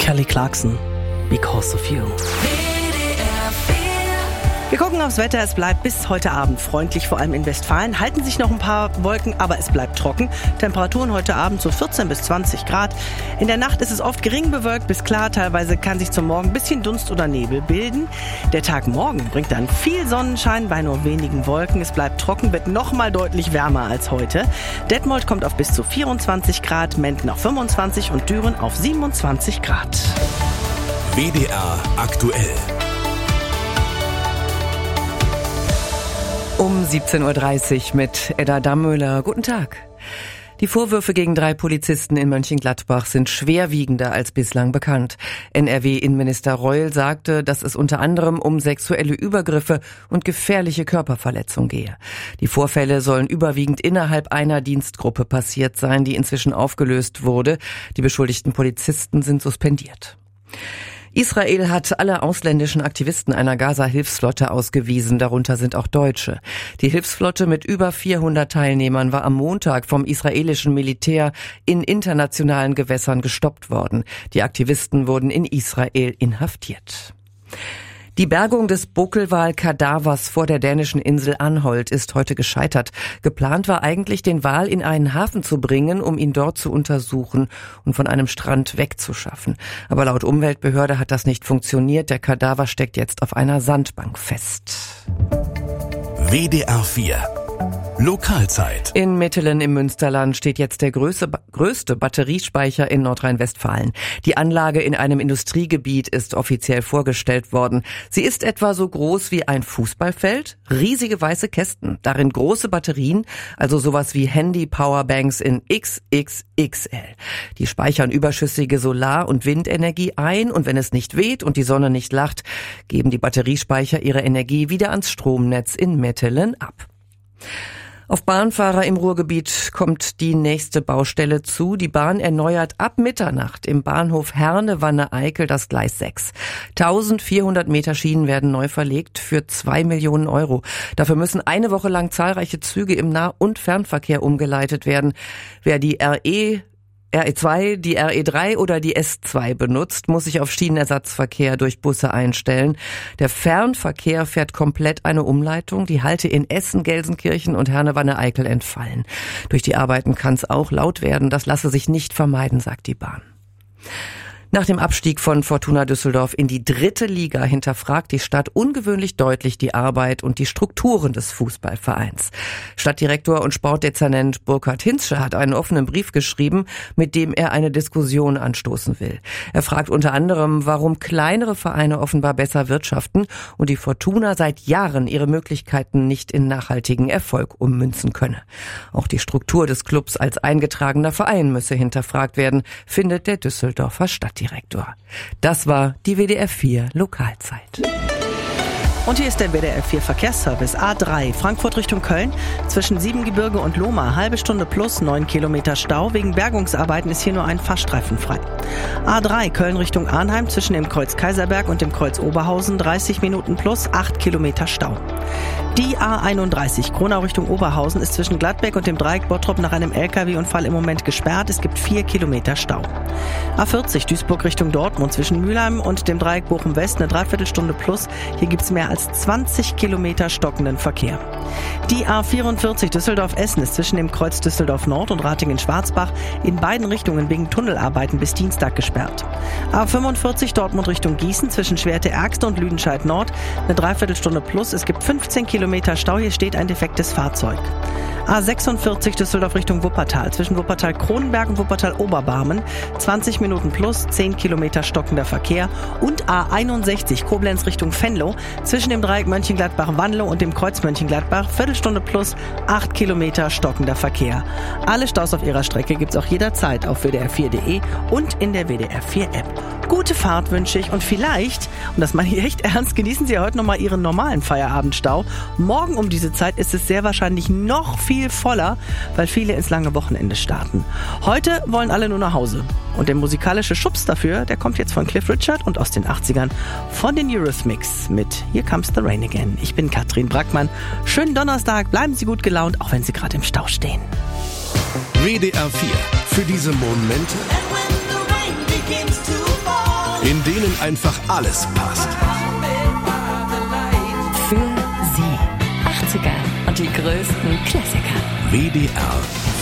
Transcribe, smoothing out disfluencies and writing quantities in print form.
Kelly Clarkson, Because of You. Wir gucken aufs Wetter. Es bleibt bis heute Abend freundlich, vor allem in Westfalen. Halten sich noch ein paar Wolken, aber es bleibt trocken. Temperaturen heute Abend so 14 bis 20 Grad. In der Nacht ist es oft gering bewölkt bis klar. Teilweise kann sich zum Morgen ein bisschen Dunst oder Nebel bilden. Der Tag morgen bringt dann viel Sonnenschein bei nur wenigen Wolken. Es bleibt trocken, wird noch mal deutlich wärmer als heute. Detmold kommt auf bis zu 24 Grad, Menden auf 25 und Düren auf 27 Grad. WDR aktuell. Um 17.30 Uhr mit Edda Dammöhler. Guten Tag. Die Vorwürfe gegen 3 Polizisten in Mönchengladbach sind schwerwiegender als bislang bekannt. NRW-Innenminister Reul sagte, dass es unter anderem um sexuelle Übergriffe und gefährliche Körperverletzung gehe. Die Vorfälle sollen überwiegend innerhalb einer Dienstgruppe passiert sein, die inzwischen aufgelöst wurde. Die beschuldigten Polizisten sind suspendiert. Israel hat alle ausländischen Aktivisten einer Gaza-Hilfsflotte ausgewiesen, darunter sind auch Deutsche. Die Hilfsflotte mit über 400 Teilnehmern war am Montag vom israelischen Militär in internationalen Gewässern gestoppt worden. Die Aktivisten wurden in Israel inhaftiert. Die Bergung des Bokelwal-Kadavers vor der dänischen Insel Anholt ist heute gescheitert. Geplant war eigentlich, den Wal in einen Hafen zu bringen, um ihn dort zu untersuchen und von einem Strand wegzuschaffen. Aber laut Umweltbehörde hat das nicht funktioniert. Der Kadaver steckt jetzt auf einer Sandbank fest. WDR 4 Lokalzeit. In Mettelen im Münsterland steht jetzt der größte Batteriespeicher in Nordrhein-Westfalen. Die Anlage in einem Industriegebiet ist offiziell vorgestellt worden. Sie ist etwa so groß wie ein Fußballfeld, riesige weiße Kästen, darin große Batterien, also sowas wie Handy-Powerbanks in XXXL. Die speichern überschüssige Solar- und Windenergie ein und wenn es nicht weht und die Sonne nicht lacht, geben die Batteriespeicher ihre Energie wieder ans Stromnetz in Mettelen ab. Auf Bahnfahrer im Ruhrgebiet kommt die nächste Baustelle zu. Die Bahn erneuert ab Mitternacht im Bahnhof Herne-Wanne-Eickel das Gleis 6. 1400 Meter Schienen werden neu verlegt für 2 Millionen Euro. Dafür müssen eine Woche lang zahlreiche Züge im Nah- und Fernverkehr umgeleitet werden. Wer die RE2, die RE3 oder die S2 benutzt, muss sich auf Schienenersatzverkehr durch Busse einstellen. Der Fernverkehr fährt komplett eine Umleitung. Die Halte in Essen, Gelsenkirchen und Herne-Wanne-Eickel entfallen. Durch die Arbeiten kann es auch laut werden. Das lasse sich nicht vermeiden, sagt die Bahn. Nach dem Abstieg von Fortuna Düsseldorf in die 3. Liga hinterfragt die Stadt ungewöhnlich deutlich die Arbeit und die Strukturen des Fußballvereins. Stadtdirektor und Sportdezernent Burkhard Hinzsche hat einen offenen Brief geschrieben, mit dem er eine Diskussion anstoßen will. Er fragt unter anderem, warum kleinere Vereine offenbar besser wirtschaften und die Fortuna seit Jahren ihre Möglichkeiten nicht in nachhaltigen Erfolg ummünzen könne. Auch die Struktur des Clubs als eingetragener Verein müsse hinterfragt werden, findet der Düsseldorfer Stadtdirektor. Das war die WDR 4 Lokalzeit. Und hier ist der WDR 4 Verkehrsservice. A3 Frankfurt Richtung Köln. Zwischen Siebengebirge und Lohmar halbe Stunde plus 9 Kilometer Stau. Wegen Bergungsarbeiten ist hier nur ein Fahrstreifen frei. A3 Köln Richtung Arnheim zwischen dem Kreuz Kaiserberg und dem Kreuz Oberhausen 30 Minuten plus 8 Kilometer Stau. Die A31 Kronau Richtung Oberhausen ist zwischen Gladbeck und dem Dreieck Bottrop nach einem LKW-Unfall im Moment gesperrt. Es gibt 4 Kilometer Stau. A40 Duisburg Richtung Dortmund zwischen Mülheim und dem Dreieck Bochum West eine Dreiviertelstunde plus. Hier gibt es mehr als 20 Kilometer stockenden Verkehr. Die A44 Düsseldorf-Essen ist zwischen dem Kreuz Düsseldorf-Nord und Ratingen-Schwarzbach in beiden Richtungen wegen Tunnelarbeiten bis Dienstag gesperrt. A45 Dortmund Richtung Gießen zwischen Schwerte-Ergste und Lüdenscheid-Nord eine Dreiviertelstunde plus. Es gibt 15 Kilometer Stau, hier steht ein defektes Fahrzeug. A46 Düsseldorf Richtung Wuppertal zwischen Wuppertal-Kronenberg und Wuppertal-Oberbarmen 20 Minuten plus 10 Kilometer stockender Verkehr und A61 Koblenz Richtung Venlo zwischen dem Dreieck Mönchengladbach-Wanlo und dem Kreuz Mönchengladbach Viertelstunde plus 8 Kilometer stockender Verkehr. Alle Staus auf ihrer Strecke gibt's auch jederzeit auf wdr4.de und in der WDR 4 App. Gute Fahrt wünsche ich und vielleicht, und das meine ich echt ernst, genießen Sie heute nochmal Ihren normalen Feierabendstau. Morgen um diese Zeit ist es sehr wahrscheinlich noch viel voller, weil viele ins lange Wochenende starten. Heute wollen alle nur nach Hause. Und der musikalische Schubs dafür, der kommt jetzt von Cliff Richard und aus den 80ern von den Eurythmics mit Here Comes the Rain Again. Ich bin Katrin Brackmann. Schönen Donnerstag, bleiben Sie gut gelaunt, auch wenn Sie gerade im Stau stehen. WDR 4 für diese Momente. And when the rain begins to fall. in denen einfach alles passt. Für Sie 80er und die größten Klassiker. WDR